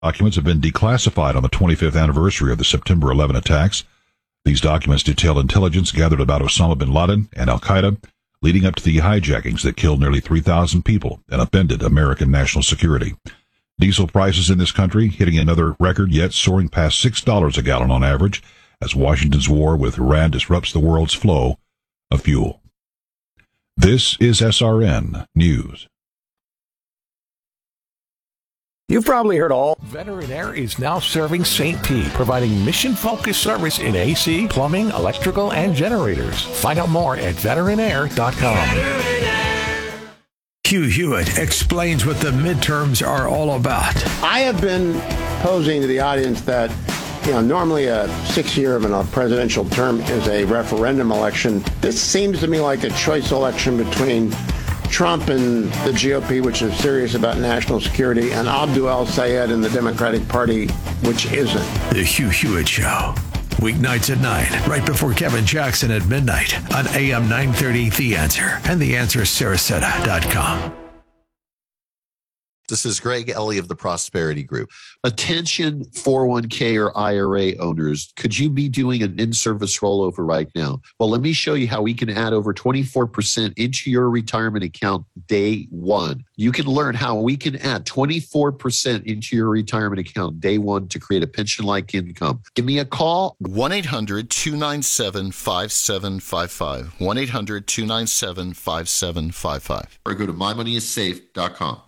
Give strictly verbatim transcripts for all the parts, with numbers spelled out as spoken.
Documents have been declassified on the twenty-fifth anniversary of the September eleventh attacks. These documents detail intelligence gathered about Osama bin Laden and al-Qaeda leading up to the hijackings that killed nearly three thousand people and upended American national security. Diesel prices in this country hitting another record, yet soaring past six dollars a gallon on average as Washington's war with Iran disrupts the world's flow of fuel. This is S R N News. You've probably heard all. Veteran Air is now serving Saint P, providing mission-focused service in A C, plumbing, electrical, and generators. Find out more at veteran air dot com. Hugh Hewitt explains what the midterms are all about. I have been posing to the audience that, you know, normally a six-year of a presidential term is a referendum election. This seems to me like a choice election between Trump and the G O P, which is serious about national security, and Abdul El-Sayed and the Democratic Party, which isn't. The Hugh Hewitt Show. Weeknights at night, right before Kevin Jackson at midnight on A M nine thirty, The Answer, and the answer sarasota dot com. This is Greg Ellie of the Prosperity Group. Attention four oh one k or I R A owners, could you be doing an in-service rollover right now? Well, let me show you how we can add over twenty-four percent into your retirement account day one. You can learn how we can add twenty-four percent into your retirement account day one to create a pension-like income. Give me a call. one eight hundred two nine seven five seven five five. one eight hundred two nine seven five seven five five. Or go to my money is safe dot com.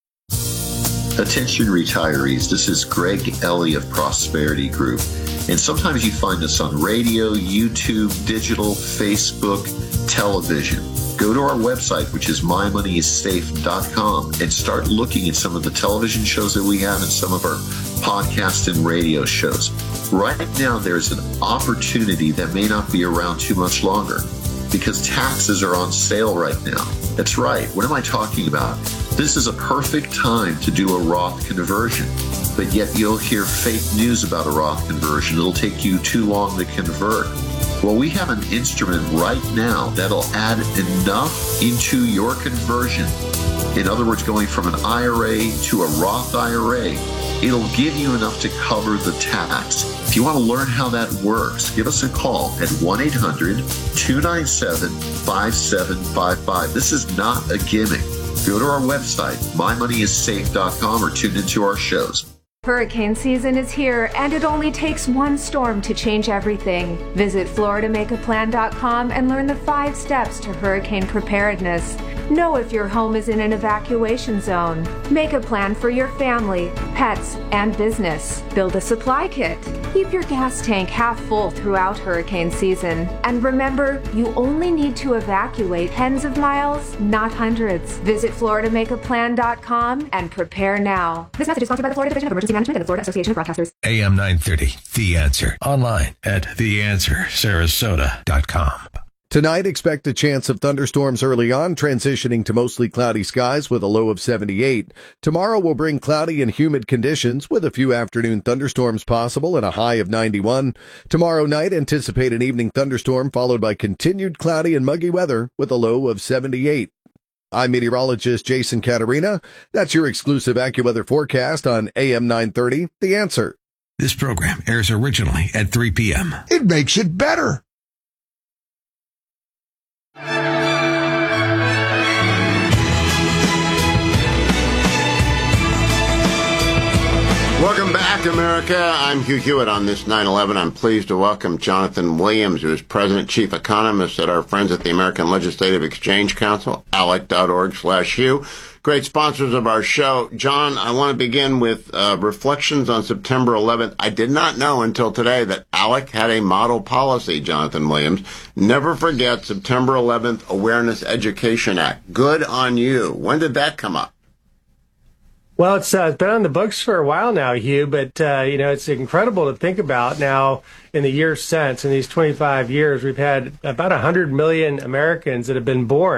Attention retirees, this is Greg Ellie of Prosperity Group. And sometimes you find us on radio, YouTube, digital, Facebook, television. Go to our website, which is my money is safe dot com, and start looking at some of the television shows that we have and some of our podcast and radio shows. Right now, there's an opportunity that may not be around too much longer because taxes are on sale right now. That's right. What am I talking about? This is a perfect time to do a Roth conversion, but yet you'll hear fake news about a Roth conversion. It'll take you too long to convert. Well, we have an instrument right now that'll add enough into your conversion. In other words, going from an I R A to a Roth I R A, it'll give you enough to cover the tax. If you want to learn how that works, give us a call at one eight hundred two nine seven five seven five five. This is not a gimmick. Go to our website, my money is safe dot com, or tune into our shows. Hurricane season is here, and it only takes one storm to change everything. Visit Florida Make A Plan dot com and learn the five steps to hurricane preparedness. Know if your home is in an evacuation zone. Make a plan for your family, pets, and business. Build a supply kit. Keep your gas tank half full throughout hurricane season. And remember, you only need to evacuate tens of miles, not hundreds. Visit Florida Make A Plan dot com and prepare now. This message is sponsored by the Florida Division of Emergency Management and the Florida Association of Broadcasters. A M nine thirty, The Answer. Online at the answer sarasota dot com. Tonight, expect a chance of thunderstorms early on, transitioning to mostly cloudy skies with a low of seventy-eight. Tomorrow will bring cloudy and humid conditions with a few afternoon thunderstorms possible and a high of ninety-one. Tomorrow night, anticipate an evening thunderstorm followed by continued cloudy and muggy weather with a low of seventy-eight. I'm meteorologist Jason Caterina. That's your exclusive AccuWeather forecast on A M nine thirty, The Answer. This program airs originally at three p.m. It makes it better. Welcome back, America. I'm Hugh Hewitt. On this nine eleven, I'm pleased to welcome Jonathan Williams, who is President Chief Economist at our friends at the American Legislative Exchange Council, A L E C dot org slash Hugh. Great sponsors of our show. John, I want to begin with uh, reflections on September eleventh. I did not know until today that A L E C had a model policy, Jonathan Williams. Never forget September eleventh Awareness Education Act. Good on you. When did that come up? Well, it's, uh, it's been on the books for a while now, Hugh, but, uh, you know, it's incredible to think about now in the years since. In these twenty-five years, we've had about one hundred million Americans that have been born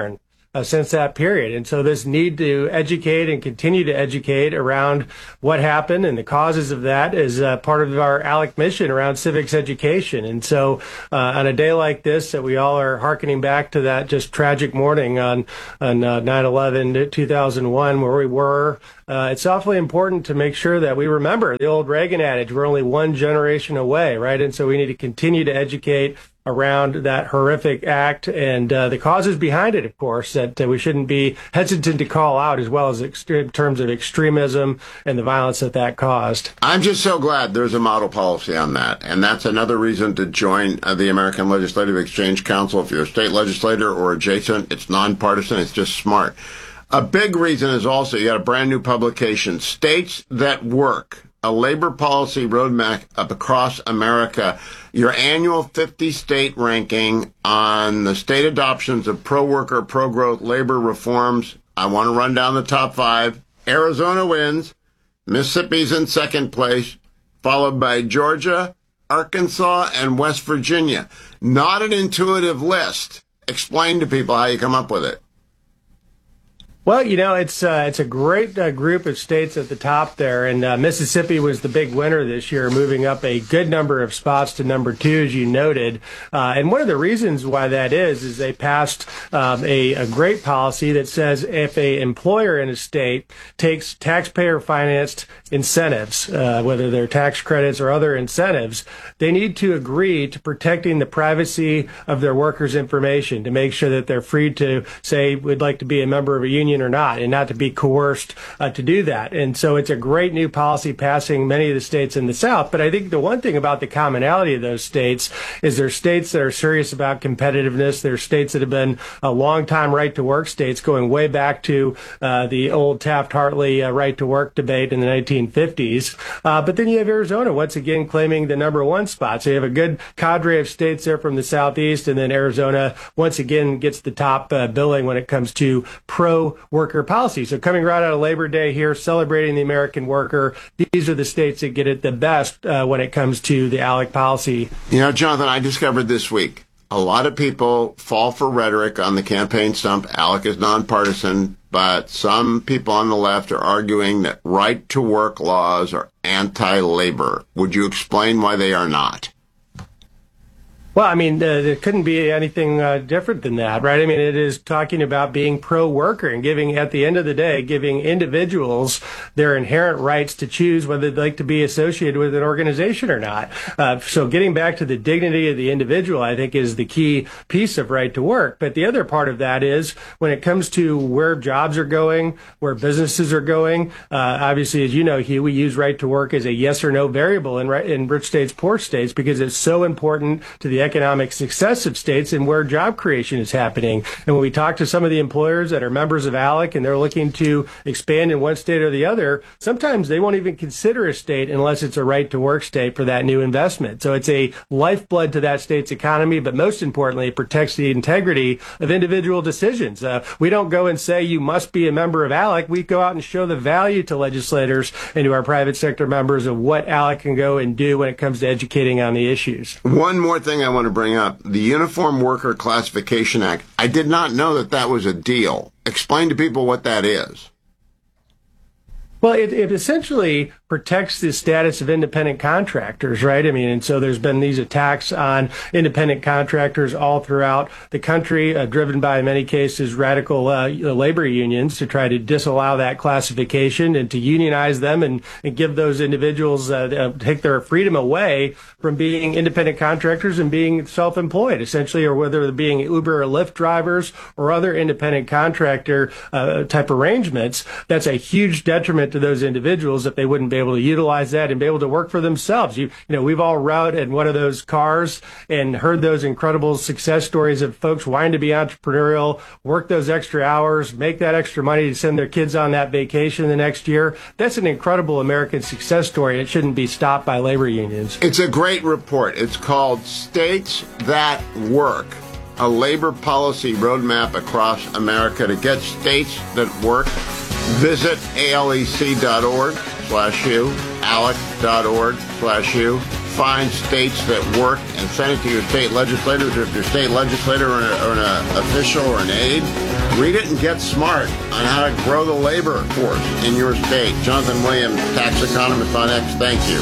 uh, since that period. And so this need to educate and continue to educate around what happened and the causes of that is uh, part of our ALEC mission around civics education. And so uh, on a day like this, that we all are hearkening back to that just tragic morning on, on uh, nine eleven two thousand one, where we were, uh, it's awfully important to make sure that we remember the old Reagan adage, we're only one generation away, right? And so we need to continue to educate around that horrific act and uh, the causes behind it, of course, that uh, we shouldn't be hesitant to call out, as well as ext- in terms of extremism and the violence that that caused. I'm just so glad there's a model policy on that. And that's another reason to join uh, the American Legislative Exchange Council. If you're a state legislator or adjacent, it's nonpartisan. It's just smart. A big reason is also you got a brand new publication, States That Work, a labor policy roadmap up across America. Your annual fifty state ranking on the state adoptions of pro-worker, pro-growth labor reforms. I want to run down the top five. Arizona wins. Mississippi's in second place, followed by Georgia, Arkansas, and West Virginia. Not an intuitive list. Explain to people how you come up with it. Well, you know, it's uh, it's a great uh, group of states at the top there, and uh, Mississippi was the big winner this year, moving up a good number of spots to number two, as you noted. Uh, and one of the reasons why that is, is they passed um, a, a great policy that says if a employer in a state takes taxpayer-financed incentives, uh, whether they're tax credits or other incentives, they need to agree to protecting the privacy of their workers' information to make sure that they're free to say, we'd like to be a member of a union or not, and not to be coerced uh, to do that. And so it's a great new policy passing many of the states in the South. But I think the one thing about the commonality of those states is they're states that are serious about competitiveness. They're states that have been a long-time right-to-work states, going way back to uh, the old Taft-Hartley uh, right-to-work debate in the nineteen fifties. Uh, but then you have Arizona, once again, claiming the number one spot. So you have a good cadre of states there from the Southeast, and then Arizona, once again, gets the top uh, billing when it comes to pro worker policy. So coming right out of Labor Day here, celebrating the American worker, these are the states that get it the best uh, when it comes to the ALEC policy. You know, Jonathan, I discovered this week, a lot of people fall for rhetoric on the campaign stump. ALEC is nonpartisan, but some people on the left are arguing that right-to-work laws are anti-labor. Would you explain why they are not? Well, I mean, uh, there couldn't be anything uh, different than that, right? I mean, it is talking about being pro-worker and giving, at the end of the day, giving individuals their inherent rights to choose whether they'd like to be associated with an organization or not. Uh, so getting back to the dignity of the individual, I think, is the key piece of right to work. But the other part of that is when it comes to where jobs are going, where businesses are going, uh, obviously, as you know, Hugh, we use right to work as a yes or no variable in, in rich states, poor states, because it's so important to the economic success of states and where job creation is happening. And when we talk to some of the employers that are members of ALEC and they're looking to expand in one state or the other, sometimes they won't even consider a state unless it's a right to work state for that new investment. So it's a lifeblood to that state's economy, but most importantly, it protects the integrity of individual decisions. Uh, we don't go and say you must be a member of ALEC. We go out and show the value to legislators and to our private sector members of what ALEC can go and do when it comes to educating on the issues. One more thing I want to bring up, the Uniform Worker Classification Act. I did not know that that was a deal. Explain to people what that is. Well, it, it essentially protects the status of independent contractors, right? I mean, and so there's been these attacks on independent contractors all throughout the country, uh, driven by, in many cases, radical uh, labor unions to try to disallow that classification and to unionize them and, and give those individuals, uh, uh, take their freedom away from being independent contractors and being self-employed, essentially, or whether they're being Uber or Lyft drivers or other independent contractor uh, type arrangements. That's a huge detriment to those individuals if they wouldn't be able to utilize that and be able to work for themselves. You, you know, we've all rode in one of those cars and heard those incredible success stories of folks wanting to be entrepreneurial, work those extra hours, make that extra money to send their kids on that vacation the next year. That's an incredible American success story. It shouldn't be stopped by labor unions. It's a great report. It's called States That Work, a labor policy roadmap across America. To get states that work, visit alec.org slash you, alec.org slash you. Find states that work and send it to your state legislators, or if your state legislator or an, or an official or an aide. Read it and get smart on how to grow the labor force in your state. Jonathan Williams, tax economist on X. Thank you.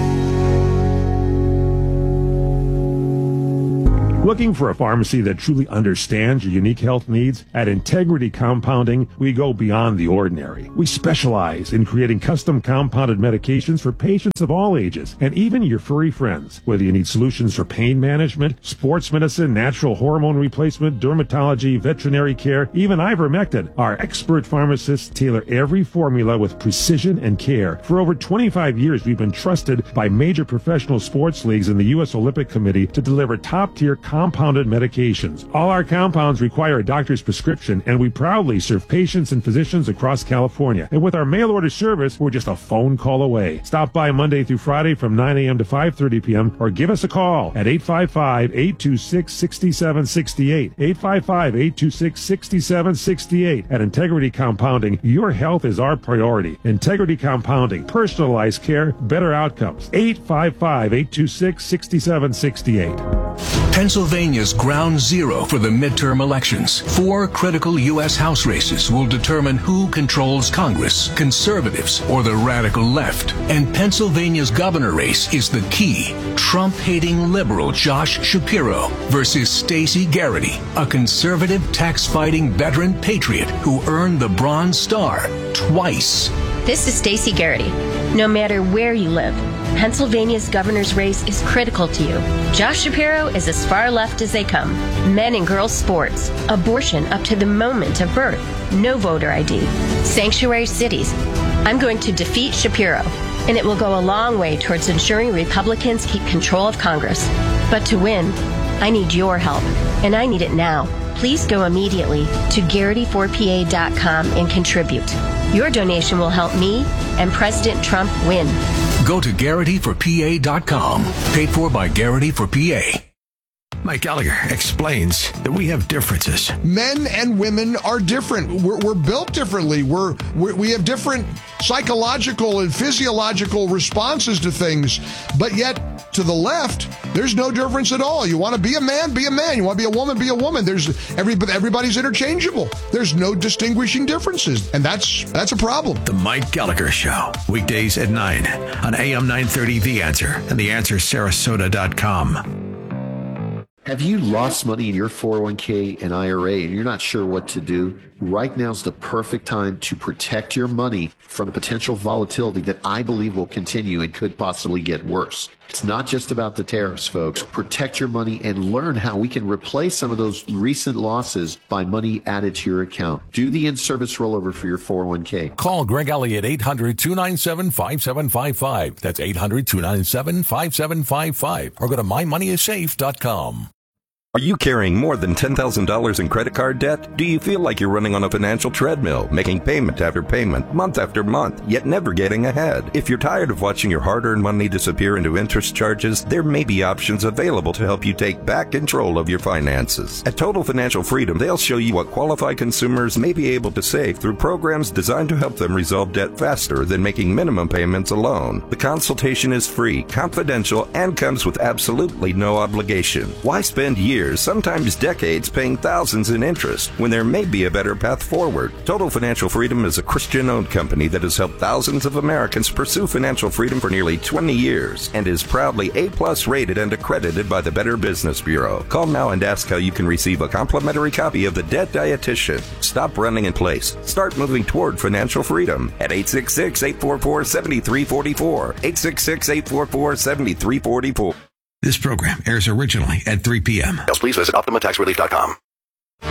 Looking for a pharmacy that truly understands your unique health needs? At Integrity Compounding, we go beyond the ordinary. We specialize in creating custom compounded medications for patients of all ages, and even your furry friends. Whether you need solutions for pain management, sports medicine, natural hormone replacement, dermatology, veterinary care, even ivermectin, our expert pharmacists tailor every formula with precision and care. For over twenty-five years, we've been trusted by major professional sports leagues and the U S Olympic Committee to deliver top-tier compounded medications. All our compounds require a doctor's prescription, and we proudly serve patients and physicians across California. And with our mail order service, we're just a phone call away. Stop by Monday through Friday from nine a.m. to five thirty p.m. or give us a call at eight five five, eight two six, six seven six eight. eight five five, eight two six, six seven six eight. At Integrity Compounding, your health is our priority. Integrity Compounding, personalized care, better outcomes. eight five five, eight two six, six seven six eight. Pennsylvania's ground zero for the midterm elections. Four critical U S House races will determine who controls Congress, conservatives or the radical left. And Pennsylvania's governor race is the key. Trump-hating liberal Josh Shapiro versus Stacey Garrity, a conservative tax-fighting veteran patriot who earned the Bronze Star twice. This is Stacey Garrity. No matter where you live, Pennsylvania's governor's race is critical to you. Josh Shapiro is as far left as they come. Men and girls sports, abortion up to the moment of birth, no voter I D, sanctuary cities. I'm going to defeat Shapiro, and it will go a long way towards ensuring Republicans keep control of Congress. But to win, I need your help, and I need it now. Please go immediately to Garrity four P A dot com and contribute. Your donation will help me and President Trump win. Go to Garrity for P A dot com. Paid for by Garrity for P A. Mike Gallagher explains that we have differences. Men and women are different. We're, we're built differently. We're, we're we have different psychological and physiological responses to things. But yet, to the left, there's no difference at all. You want to be a man, be a man. You want to be a woman, be a woman. There's every everybody's interchangeable. There's no distinguishing differences, and that's that's a problem. The Mike Gallagher Show, weekdays at nine on A M nine thirty The Answer and the answer sarasota dot com. Have you lost money in your four oh one k and I R A and you're not sure what to do? Right now's the perfect time to protect your money from the potential volatility that I believe will continue and could possibly get worse. It's not just about the tariffs, folks. Protect your money and learn how we can replace some of those recent losses by money added to your account. Do the in-service rollover for your four oh one k. Call Greg Elliott, eight hundred, two nine seven, five seven five five. That's eight hundred, two nine seven, five seven five five. Or go to my money is safe dot com. Are you carrying more than ten thousand dollars in credit card debt? Do you feel like you're running on a financial treadmill, making payment after payment, month after month, yet never getting ahead? If you're tired of watching your hard-earned money disappear into interest charges, there may be options available to help you take back control of your finances. At Total Financial Freedom, they'll show you what qualified consumers may be able to save through programs designed to help them resolve debt faster than making minimum payments alone. The consultation is free, confidential, and comes with absolutely no obligation. Why spend years, sometimes decades, paying thousands in interest when there may be a better path forward? Total Financial Freedom is a Christian-owned company that has helped thousands of Americans pursue financial freedom for nearly twenty years and is proudly A-plus rated and accredited by the Better Business Bureau. Call now and ask how you can receive a complimentary copy of The Debt Dietitian. Stop running in place. Start moving toward financial freedom at eight six six, eight four four, seven three four four. eight six six, eight four four, seven three four four. This program airs originally at three p.m. Please visit Optima Tax Relief dot com.